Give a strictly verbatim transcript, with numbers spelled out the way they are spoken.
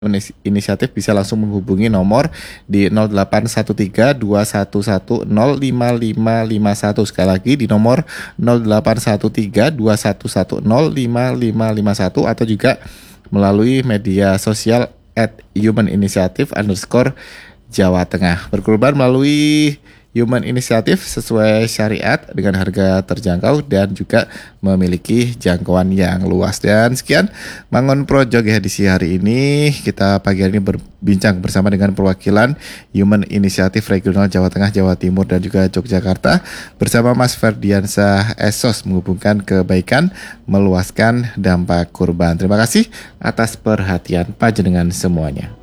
Inis- Inisiatif bisa langsung menghubungi nomor di nol delapan satu tiga dua satu satu nol lima lima lima satu. Sekali lagi di nomor nol delapan satu tiga dua satu satu nol lima lima lima satu, atau juga melalui media sosial at human initiative underscore Jawa Tengah. Berkorban melalui Human Initiative sesuai syariat dengan harga terjangkau dan juga memiliki jangkauan yang luas. Dan sekian Mangun Project edisi hari ini. Kita pagi hari ini berbincang bersama dengan perwakilan Human Initiative Regional Jawa Tengah, Jawa Timur dan juga Yogyakarta bersama Mas Ferdiansah Esos, menghubungkan kebaikan meluaskan dampak kurban. Terima kasih atas perhatian panjenengan semuanya.